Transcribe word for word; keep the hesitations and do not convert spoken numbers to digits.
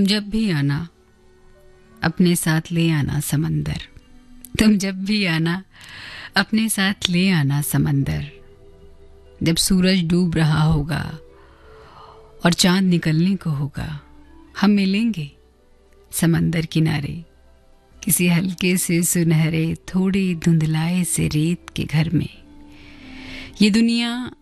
तुम जब भी आना अपने साथ ले आना समंदर। तुम जब भी आना अपने साथ ले आना समंदर। जब सूरज डूब रहा होगा और चांद निकलने को होगा, हम मिलेंगे समंदर किनारे, किसी हल्के से सुनहरे थोड़े धुंधलाए से रेत के घर में। ये दुनिया